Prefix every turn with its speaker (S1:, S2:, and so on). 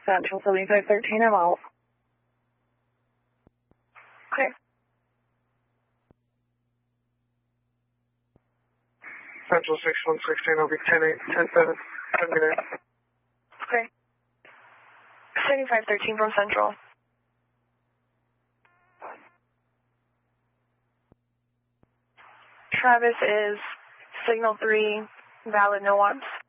S1: Central 7513, I'm out.
S2: Okay.
S3: Central 6116, I'll be 10-8, 10-7, 10 minutes.
S2: Okay. 7513 from Central. Travis is signal 3, valid, no wants.